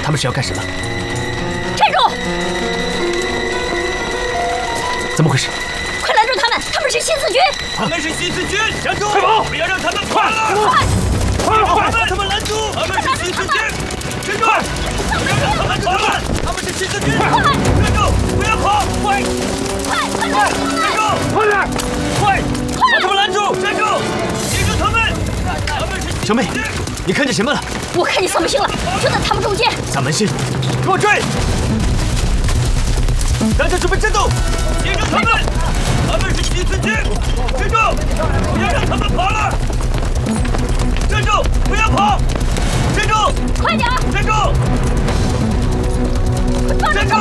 他们是要干什么？ 站住！ 怎么回事？ 快拦住他们！他们是新四军！ 他们是新四军！站住！ 快跑！ 不要让他们跑了！ 快！ 把他们拦住！他们是新四军！站住！不要让他们跑了！他们是新四军！站住！不要跑！快！站住！ 快点！ 快！把他们拦住！站住！记住他们！他们是小妹，你看见什么了？ 我看见丧门星了，就在他们中间。 丧门星，给我追！大家准备战斗！ 记住他们！他们是新四军！站住！不要让他们跑了！站住！不要跑！站住！ 快点！ 站住！站住！